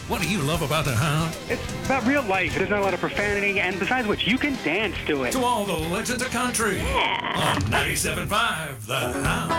What do you love about the Hound? It's about real life. There's not a lot of profanity, and besides which, you can dance to it. To all the legends of country. Yeah. On 97.5, The Hound.